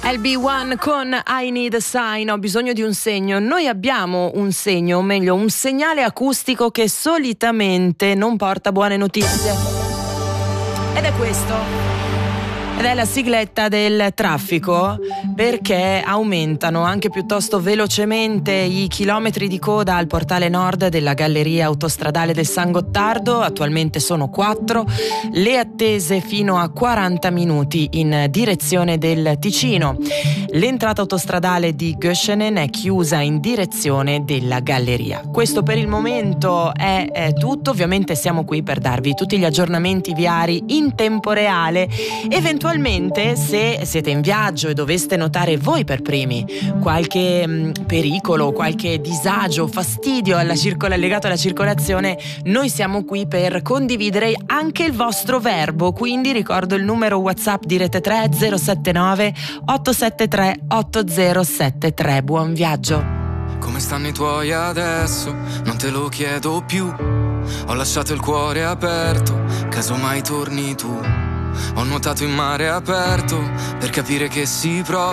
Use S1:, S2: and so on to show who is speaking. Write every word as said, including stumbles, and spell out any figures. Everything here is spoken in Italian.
S1: L B uno con I Need a Sign, ho bisogno di un segno. Noi abbiamo un segno, o meglio un segnale acustico che solitamente non porta buone notizie. Ed è questo. Ed è la sigletta del traffico, perché aumentano anche piuttosto velocemente i chilometri di coda al portale nord della galleria autostradale del San Gottardo. Attualmente sono quattro, le attese fino a quaranta minuti in direzione del Ticino. L'entrata autostradale di Göschenen è chiusa in direzione della galleria. Questo per il momento è, è tutto. Ovviamente siamo qui per darvi tutti gli aggiornamenti viari in tempo reale. Eventualmente, se siete in viaggio e doveste notare voi per primi qualche mh, pericolo, qualche disagio, fastidio alla circola, legato alla circolazione, noi siamo qui per condividere anche il vostro verbo. Quindi ricordo il numero WhatsApp di Rete tre zero sette nove otto sette tre otto zero sette tre. Buon viaggio.
S2: Come stanno i tuoi adesso? Non te lo chiedo più. Ho lasciato il cuore aperto, casomai torni tu. Ho nuotato in mare aperto per capire che si prova.